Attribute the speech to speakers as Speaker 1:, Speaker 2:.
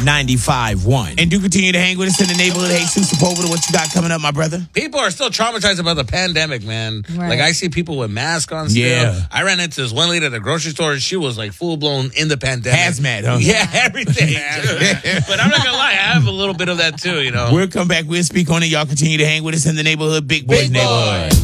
Speaker 1: 95.1. And do continue to hang with us in the neighborhood. Hey, Sepulveda, what you got coming up, my brother?
Speaker 2: People are still traumatized about the pandemic, man.
Speaker 3: Right.
Speaker 2: Like, I see people with masks on still.
Speaker 1: Yeah.
Speaker 2: I ran into this one lady at the grocery store, and she was like full-blown in the pandemic.
Speaker 1: Hazmat, huh?
Speaker 2: Yeah, everything. But I'm not going to lie, I have a little bit of that too, you know.
Speaker 1: We'll come back. We'll speak on it. Y'all continue to hang with us in the neighborhood. Big Boys
Speaker 2: Big
Speaker 1: Neighborhood.
Speaker 2: Boy.